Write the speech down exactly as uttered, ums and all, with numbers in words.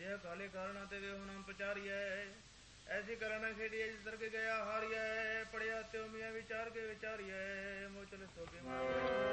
ਇਹ ਕਾਲੇ ਕਾਰਣਾ ਤੇ ਵੇ ਨਾਮ ਪਚਾਰੀਐ ਐਸੀ ਕਰਨ ਖੇੜੀ ਤਰਕ ਗਿਆ ਹਾਰੀਐ ਪੜਿਆ ਤਿਉ ਮੀਆਂ ਵਿਚਾਰ ਕੇ ਵਿਚਾਰੀਐ ਮੋਚਲ ਸੋ ਬਿਮਾਰ